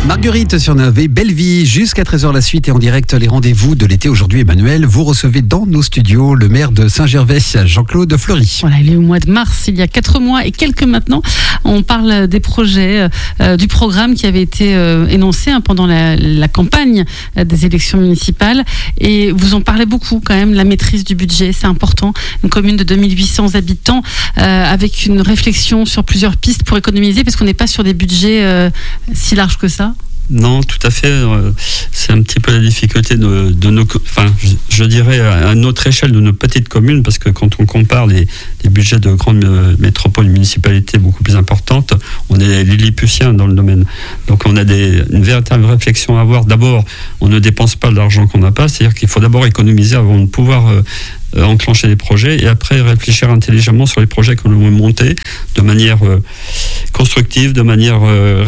Marguerite sur Neuve et Belleville, jusqu'à 13h la suite et en direct les rendez-vous de l'été. Aujourd'hui, Emmanuel, vous recevez dans nos studios le maire de Saint-Gervais, Jean-Claude Fleury. Voilà, il est au mois de mars, il y a 4 mois et quelques maintenant. On parle des projets, du programme qui avait été énoncé pendant la campagne des élections municipales. Et vous en parlez beaucoup quand même, la maîtrise du budget, c'est important. Une commune de 2800 habitants avec une réflexion sur plusieurs pistes pour économiser, parce qu'on n'est pas sur des budgets si larges que ça. Non, tout à fait. C'est un petit peu la difficulté de nos... Enfin, je dirais à notre échelle de nos petites communes, parce que quand on compare les budgets de grandes métropoles, municipalités beaucoup plus importantes, on est lilliputiens dans le domaine. Donc on a une véritable réflexion à avoir. D'abord, on ne dépense pas de l'argent qu'on n'a pas, c'est-à-dire qu'il faut d'abord économiser avant de pouvoir enclencher des projets et après réfléchir intelligemment sur les projets que l'on veut monter de manière constructive, de manière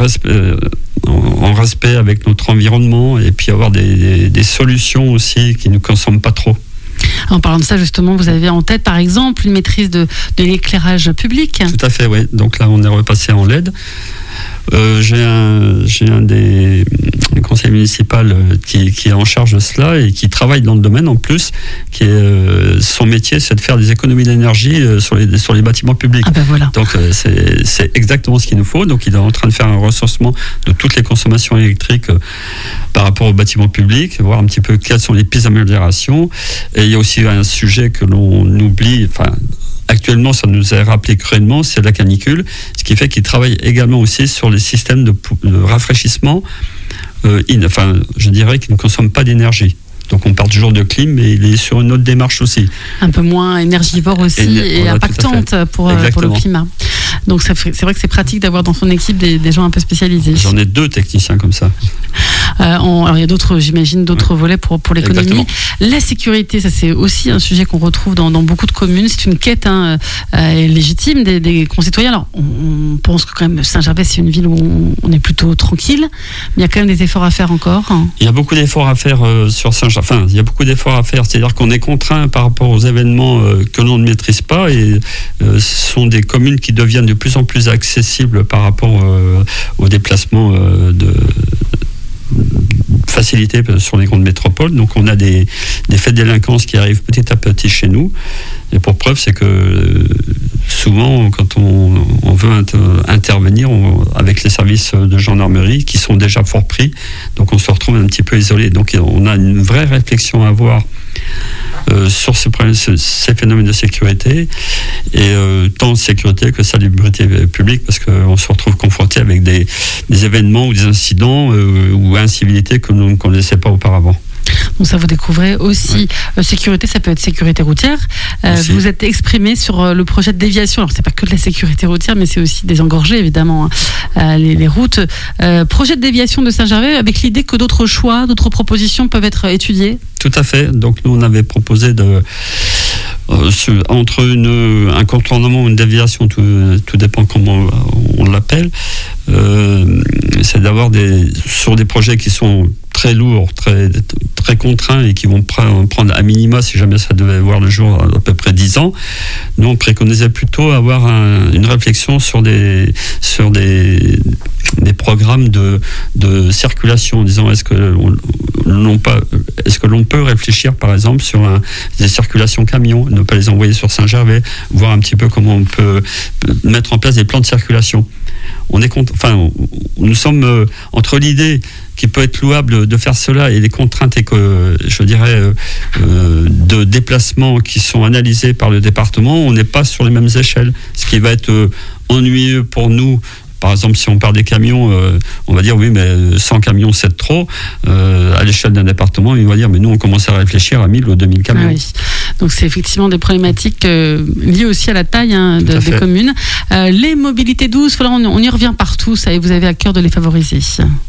en respect avec notre environnement, et puis avoir des solutions aussi qui ne consomment pas trop. En parlant de ça, justement, vous avez en tête, par exemple, une maîtrise de l'éclairage public. Tout à fait, oui. Donc là, on est repassé en LED. J'ai un des conseils municipaux qui est en charge de cela et qui travaille dans le domaine en plus, son métier, c'est de faire des économies d'énergie sur les bâtiments publics. Ah ben voilà. Donc c'est exactement ce qu'il nous faut. Donc il est en train de faire un recensement de toutes les consommations électriques par rapport aux bâtiments publics, voir un petit peu quelles sont les pistes d'amélioration. Et il y a aussi un sujet que l'on oublie, actuellement, ça nous est rappelé cruellement, c'est la canicule, ce qui fait qu'il travaille également aussi sur les systèmes de rafraîchissement, je dirais qu'ils ne consomment pas d'énergie. Donc on parle toujours de clim, mais il est sur une autre démarche aussi. Un peu moins énergivore aussi et impactante pour le climat. Donc c'est vrai que c'est pratique d'avoir dans son équipe des gens un peu spécialisés. J'en ai 2 techniciens comme ça. Alors il y a d'autres, j'imagine, volets pour l'économie. Exactement. La sécurité, ça c'est aussi un sujet qu'on retrouve dans beaucoup de communes. C'est une quête légitime des concitoyens. Alors on pense que quand même Saint-Gervais, c'est une ville où on est plutôt tranquille, mais il y a quand même des efforts à faire encore. Il y a beaucoup d'efforts à faire sur Saint-Gervais. Il y a beaucoup d'efforts à faire. C'est-à-dire qu'on est contraint par rapport aux événements que l'on ne maîtrise pas, et ce sont des communes qui deviennent de plus en plus accessibles par rapport aux déplacements facilité sur les grandes métropoles. Donc on a des faits de délinquance qui arrivent petit à petit chez nous. Et pour preuve, c'est que souvent, quand on veut intervenir avec les services de gendarmerie, qui sont déjà fort pris, donc on se retrouve un petit peu isolé. Donc on a une vraie réflexion à avoir sur ces phénomènes de sécurité, et tant de sécurité que salubrité publique, parce qu'on se retrouve confronté avec des événements ou des incidents ou incivilités que nous ne connaissait pas auparavant. Donc ça, vous découvrez aussi sécurité, ça peut être sécurité routière. Vous êtes exprimé sur le projet de déviation. Alors c'est pas que de la sécurité routière, mais c'est aussi désengorger évidemment les routes. Projet de déviation de Saint-Gervais avec l'idée que d'autres choix, d'autres propositions peuvent être étudiées. Tout à fait. Donc nous on avait proposé entre un contournement ou une déviation, tout dépend comment on l'appelle, c'est d'avoir sur des projets qui sont très lourds, très contraints et qui vont prendre à minima, si jamais ça devait voir le jour, à peu près 10 ans. Nous, on préconisait plutôt avoir une réflexion sur des programmes de circulation, en disant est-ce que l'on peut réfléchir par exemple sur des circulations camions, ne pas les envoyer sur Saint-Gervais, voir un petit peu comment on peut mettre en place des plans de circulation. Nous sommes entre l'idée qui peut être louable de faire cela et les contraintes de déplacement qui sont analysées par le département. On n'est pas sur les mêmes échelles, ce qui va être ennuyeux pour nous. Par exemple, si on parle des camions, on va dire oui, mais 100 camions, c'est trop. À l'échelle d'un département, il va dire, mais nous, on commence à réfléchir à 1000 ou 2000 camions. Ah oui. Donc, c'est effectivement des problématiques liées aussi à la taille des communes. Les mobilités douces, on y revient partout, ça, et vous avez à cœur de les favoriser.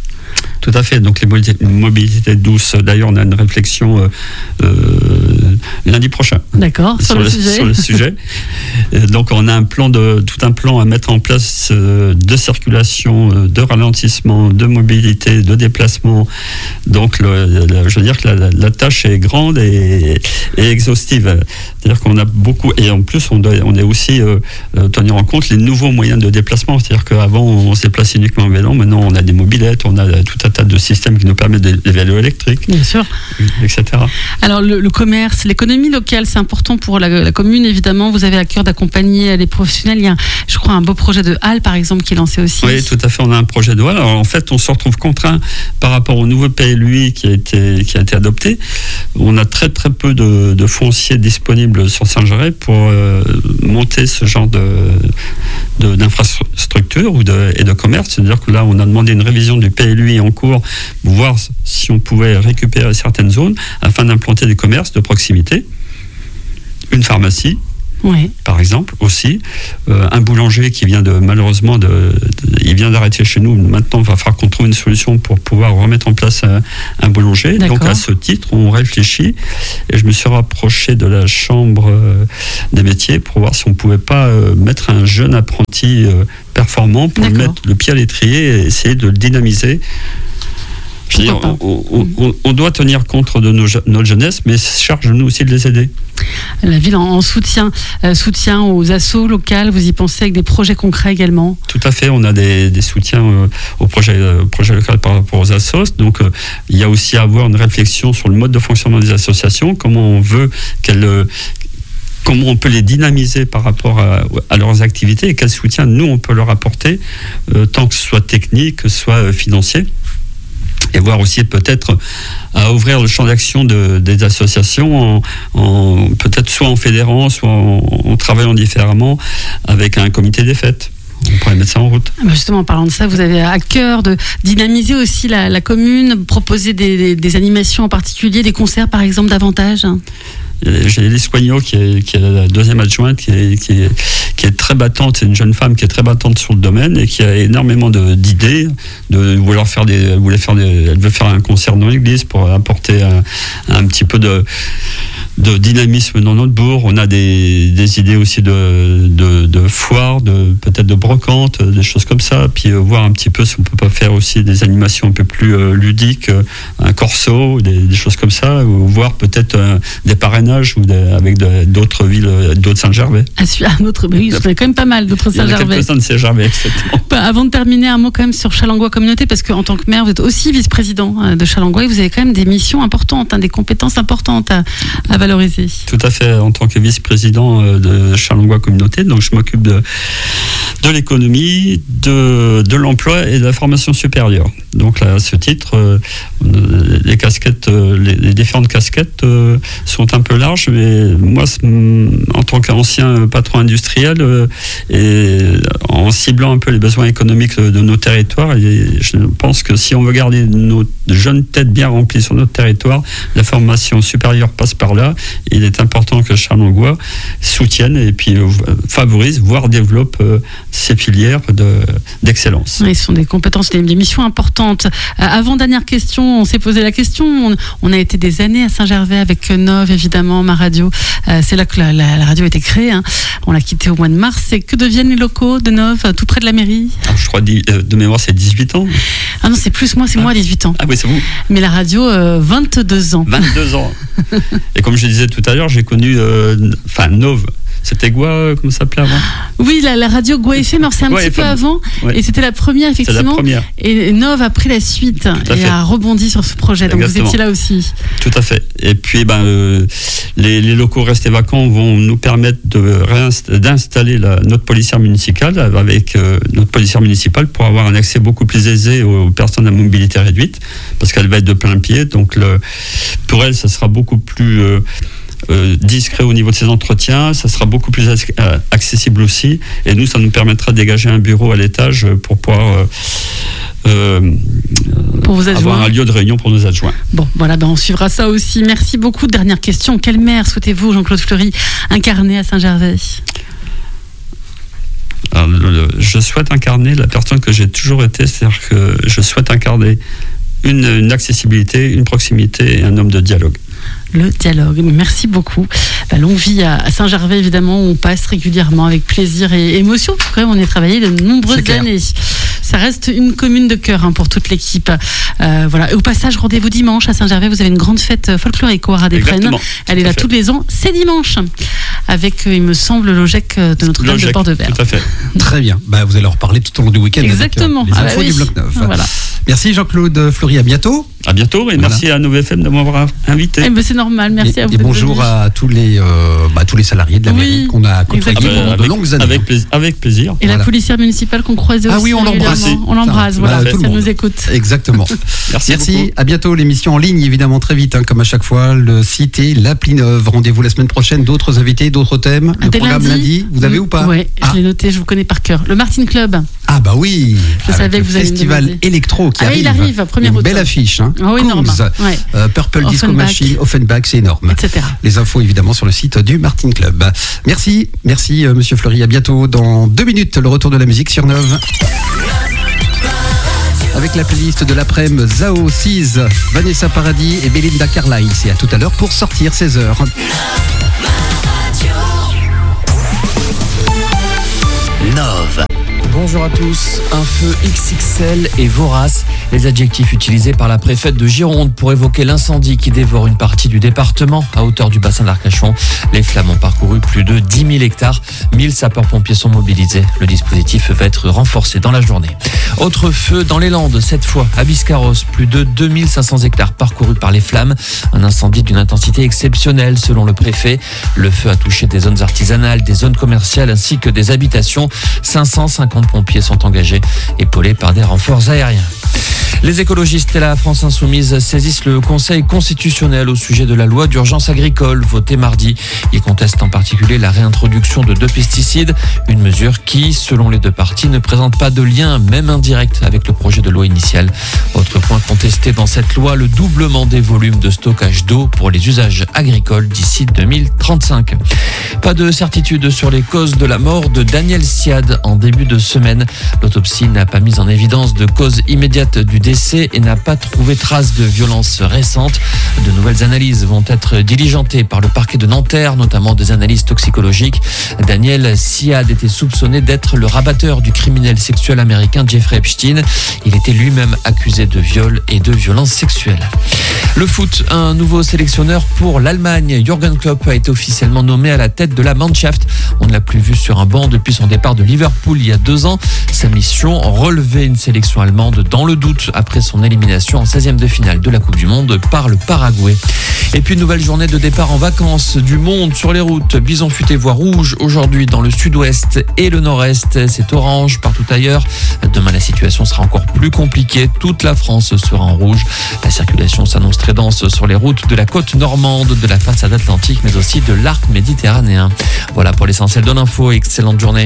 Tout à fait. Donc les mobilités douces, d'ailleurs, on a une réflexion lundi prochain. D'accord, sur le sujet. Donc on a tout un plan à mettre en place de circulation, de ralentissement, de mobilité, de déplacement. Donc je veux dire que la tâche est grande et exhaustive. C'est-à-dire qu'on a beaucoup, et en plus on est aussi tenir en compte les nouveaux moyens de déplacement. C'est-à-dire qu'avant on se déplaçait uniquement en vélo, maintenant on a des mobylettes, on a tout un tas de systèmes qui nous permettent des vélos électriques, bien sûr, etc. Alors le commerce, l'économie locale, c'est important pour la commune, évidemment. Vous avez à cœur d'accompagner les professionnels. Il y a, je crois, un beau projet de halle, par exemple, qui est lancé aussi. Oui, tout à fait, on a un projet de halle. Alors en fait, on se retrouve contraint par rapport au nouveau PLUI qui a été adopté. On a très très peu de foncier disponible sur Saint-Géret pour monter ce genre d'infrastructure et de commerce. C'est-à-dire que là, on a demandé une révision du PLUI en cours pour voir si on pouvait récupérer certaines zones afin d'implanter des commerces de proximité. Une pharmacie, par exemple, aussi. Un boulanger qui vient malheureusement il vient d'arrêter chez nous. Maintenant, il va falloir qu'on trouve une solution pour pouvoir remettre en place un boulanger. D'accord. Donc, à ce titre, on réfléchit. Et je me suis rapproché de la chambre des métiers pour voir si on ne pouvait pas mettre un jeune apprenti performant pour lui mettre le pied à l'étrier et essayer de le dynamiser. C'est-à-dire, on doit tenir compte de notre jeunesse, mais charge-nous aussi de les aider. La ville en soutien aux assos locales, vous y pensez avec des projets concrets également? Tout à fait, on a des soutiens aux projets locaux par rapport aux assos. Donc il y a aussi à avoir une réflexion sur le mode de fonctionnement des associations, comment on peut les dynamiser par rapport à leurs activités et quel soutien nous on peut leur apporter, tant que ce soit technique, que ce soit financier. Et voir aussi peut-être à ouvrir le champ d'action des associations peut-être soit en fédérant, soit en travaillant différemment avec un comité des fêtes. On pourrait mettre ça en route. Justement, en parlant de ça, vous avez à cœur de dynamiser aussi la commune, proposer des animations en particulier, des concerts par exemple davantage. J'ai Elise Coignot qui est la deuxième adjointe qui est très battante. C'est une jeune femme qui est très battante sur le domaine et qui a énormément d'idées. Elle veut faire un concert dans l'église pour apporter un petit peu de dynamisme dans notre bourg. On a des idées aussi de foires, peut-être de brocantes, des choses comme ça. Puis voir un petit peu si on peut pas faire aussi des animations un peu plus ludiques, un corso, des choses comme ça, ou voir peut-être des parrainages avec d'autres villes, d'autres Saint-Gervais. Un autre, oui, il y en a quand même pas mal d'autres Saint-Gervais. Il y en a quelques-uns de Saint-Gervais, exactement. Avant de terminer, un mot quand même sur Challengois Communauté, parce qu'en tant que maire, vous êtes aussi vice-président de Challengois et vous avez quand même des missions importantes, des compétences importantes à valoriser. Tout à fait, en tant que vice-président de Challengois Communauté, donc je m'occupe de l'économie, de l'emploi et de la formation supérieure. Donc là, à ce titre, les casquettes, les différentes casquettes sont un peu larges, mais moi, en tant qu'ancien patron industriel, et en ciblant un peu les besoins économiques de nos territoires, et je pense que si on veut garder nos jeunes têtes bien remplies sur notre territoire, la formation supérieure passe par là. Il est important que Challengois soutienne et puis favorise, voire développe ces filières d'excellence. Oui, ce sont des compétences, des missions importantes. Avant-dernière question, on s'est posé la question. On a été des années à Saint-Gervais avec Nov, évidemment, ma radio. C'est là que la radio a été créée. On l'a quittée au mois de mars. Et que deviennent les locaux de Nov, tout près de la mairie? Je crois de mémoire, c'est 18 ans. Ah non, c'est plus moi, c'est moi 18 ans. Ah oui, c'est vous. Mais la radio, 22 ans. 22 ans. Et comme je disais tout à l'heure, j'ai connu Nov. C'était Gua, comment ça s'appelait avant? Oui, la radio Gua FM, c'est un petit peu avant. Ouais. Et c'était la première, effectivement. La première. Et Nov a pris la suite et a rebondi sur ce projet. Donc exactement. Vous étiez là aussi. Tout à fait. Et puis, les locaux restés vacants vont nous permettre d'installer notre policière municipale avec notre policière municipale pour avoir un accès beaucoup plus aisé aux personnes à mobilité réduite, parce qu'elle va être de plein pied. Donc, pour elle, ça sera beaucoup plus discret au niveau de ses entretiens, ça sera beaucoup plus accessible aussi, et nous, ça nous permettra de dégager un bureau à l'étage pour pouvoir pour vous avoir un lieu de réunion pour nos adjoints. Bon, voilà, on suivra ça aussi. Merci beaucoup. Dernière question, quel maire souhaitez-vous, Jean-Claude Fleury, incarner à Saint-Gervais? Alors, je souhaite incarner la personne que j'ai toujours été, c'est-à-dire que je souhaite incarner une accessibilité, une proximité et un homme de dialogue. Le dialogue. Merci beaucoup. Longue vie à Saint-Gervais, évidemment, où on passe régulièrement avec plaisir et émotion. Quand même, on y a travaillé de nombreuses années. Ça reste une commune de cœur pour toute l'équipe. Voilà. Et au passage, rendez-vous dimanche à Saint-Gervais. Vous avez une grande fête folklorique au Haras des Fresnes. Elle est là tous les ans. C'est dimanche. Avec, il me semble, l'OGEC de Notre-Dame de Port-de-Verre. Tout à fait. Très bien. Vous allez en reparler tout au long du week-end. Exactement. Avec, les infos du Bloc 9. Voilà. Merci Jean-Claude Fleury. À bientôt. À bientôt et merci à Nova FM de m'avoir invité. C'est normal. Merci à vous. Et bonjour à tous les salariés de la mairie qu'on a côtoyés pendant de longues années. Avec plaisir. Et la policière municipale qu'on croisait aussi. Ah oui, on l'embrasse. On l'embrasse, voilà, tout ça le nous écoute. Exactement. Merci. À bientôt. L'émission en ligne, évidemment, très vite, comme à chaque fois. Le site et l'appli neuve. Rendez-vous la semaine prochaine. D'autres invités, d'autres thèmes. Le programme lundi, vous avez ou pas? Oui, je l'ai noté, je vous connais par cœur. Le Martin Club. Ah bah oui. Je savais que vous alliez festival électro qui arrive. Il arrive, première Une automne. belle affiche. Ah oui, énorme. Purple Disco Machine, Offenbach, c'est énorme. Etc. Les infos évidemment sur le site du Martin Club. Merci Monsieur Fleury. À bientôt. Dans 2 minutes, le retour de la musique sur Neuve. Avec la playlist de l'après-midi, Zao, Cise, Vanessa Paradis et Belinda Carlisle. C'est à tout à l'heure pour sortir 16h. Nove. Bonjour à tous. Un feu XXL et vorace, les adjectifs utilisés par la préfète de Gironde pour évoquer l'incendie qui dévore une partie du département à hauteur du bassin d'Arcachon. Les flammes ont parcouru plus de 10 000 hectares. 1000 sapeurs-pompiers sont mobilisés. Le dispositif va être renforcé dans la journée. Autre feu dans les Landes, cette fois à Biscarrosse. Plus de 2500 hectares parcourus par les flammes. Un incendie d'une intensité exceptionnelle selon le préfet. Le feu a touché des zones artisanales, des zones commerciales ainsi que des habitations. 550 pompiers sont engagés, épaulés par des renforts aériens. Les écologistes et la France Insoumise saisissent le Conseil constitutionnel au sujet de la loi d'urgence agricole votée mardi. Ils contestent en particulier la réintroduction de 2 pesticides, une mesure qui, selon les 2 partis, ne présente pas de lien, même indirect, avec le projet de loi initial. Autre point contesté dans cette loi, le doublement des volumes de stockage d'eau pour les usages agricoles d'ici 2035. Pas de certitude sur les causes de la mort de Daniel Siad en début de semaine. L'autopsie n'a pas mis en évidence de cause immédiate du décès et n'a pas trouvé trace de violence récente. De nouvelles analyses vont être diligentées par le parquet de Nanterre, notamment des analyses toxicologiques. Daniel Siad était soupçonné d'être le rabatteur du criminel sexuel américain Jeffrey Epstein. Il était lui-même accusé de viol et de violence sexuelle. Le foot, un nouveau sélectionneur pour l'Allemagne. Jürgen Klopp a été officiellement nommé à la tête de la Mannschaft. On ne l'a plus vu sur un banc depuis son départ de Liverpool il y a 2 ans. Sa mission, relever une sélection allemande dans le doute après son élimination en 16e de finale de la Coupe du Monde par le Paraguay. Et puis une nouvelle journée de départ en vacances du monde sur les routes. Bison futé voie rouge aujourd'hui dans le sud-ouest et le nord-est. C'est orange partout ailleurs. Demain, la situation sera encore plus compliquée. Toute la France sera en rouge. La circulation s'annonce très dense sur les routes de la côte normande, de la façade atlantique, mais aussi de l'arc méditerranéen. Voilà pour l'essentiel de l'info. Excellente journée.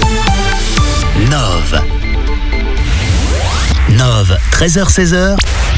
Nove, 13h-16h.